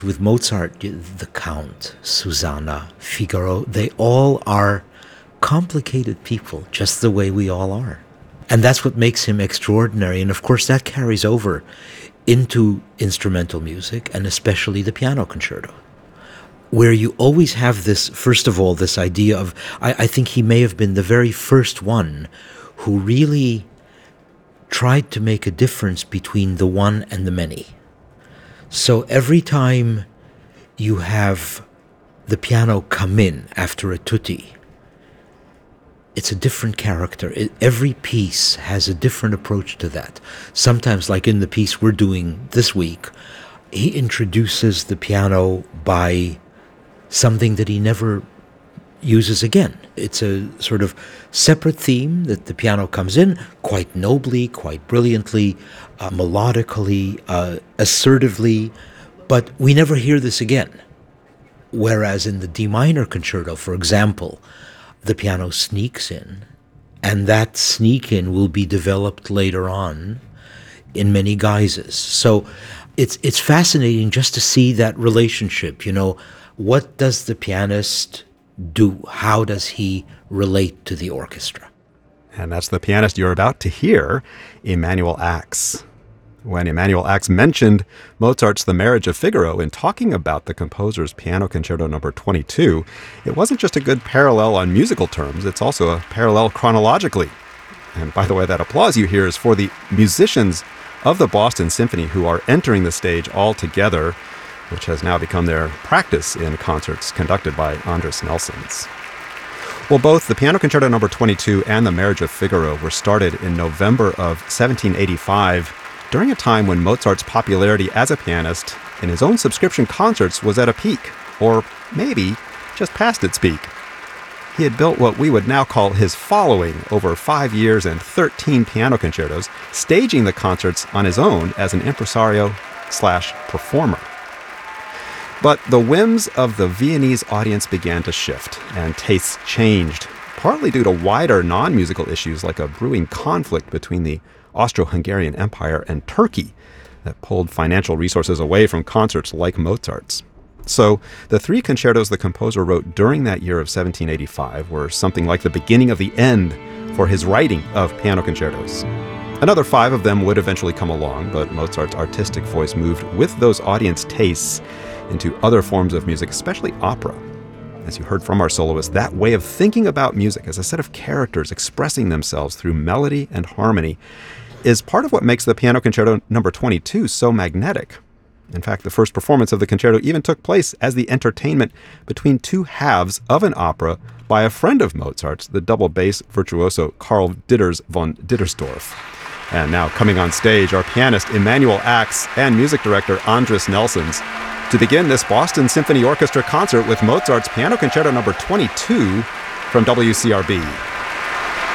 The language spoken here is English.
With Mozart, the Count, Susanna, Figaro, they all are complicated people, just the way we all are. And that's what makes him extraordinary. And of course, that carries over into instrumental music, and especially the piano concerto, where you always have this, first of all, this idea of, I think he may have been the very first one who really tried to make a difference between the one and the many. So every time you have the piano come in after a tutti, it's a different character. Every piece has a different approach to that. Sometimes, like in the piece we're doing this week, he introduces the piano by something that he never uses again. It's a sort of separate theme that the piano comes in quite nobly, quite brilliantly, melodically, assertively, but we never hear this again. Whereas in the D minor concerto, for example, the piano sneaks in, and that sneak in will be developed later on in many guises. So it's fascinating just to see that relationship. What does the pianist do? How does he relate to the orchestra? And that's the pianist you're about to hear, Emanuel Ax. When Emanuel Ax mentioned Mozart's The Marriage of Figaro in talking about the composer's Piano Concerto No. 22, it wasn't just a good parallel on musical terms, it's also a parallel chronologically. And by the way, that applause you hear is for the musicians of the Boston Symphony who are entering the stage all together, which has now become their practice in concerts conducted by Andris Nelsons. Well, both the Piano Concerto No. 22 and The Marriage of Figaro were started in November of 1785, during a time when Mozart's popularity as a pianist in his own subscription concerts was at a peak, or maybe just past its peak. He had built what we would now call his following over 5 years and 13 piano concertos, staging the concerts on his own as an impresario/performer. But the whims of the Viennese audience began to shift, and tastes changed, partly due to wider non-musical issues like a brewing conflict between the Austro-Hungarian Empire and Turkey that pulled financial resources away from concerts like Mozart's. So the three concertos the composer wrote during that year of 1785 were something like the beginning of the end for his writing of piano concertos. Another 5 of them would eventually come along, but Mozart's artistic voice moved with those audience tastes into other forms of music, especially opera. As you heard from our soloist, that way of thinking about music as a set of characters expressing themselves through melody and harmony is part of what makes the Piano Concerto No. 22 so magnetic. In fact, the first performance of the concerto even took place as the entertainment between two halves of an opera by a friend of Mozart's, the double bass virtuoso Karl Ditters von Dittersdorf. And now coming on stage are pianist Emanuel Ax and music director Andris Nelsons to begin this Boston Symphony Orchestra concert with Mozart's Piano Concerto No. 22 from WCRB.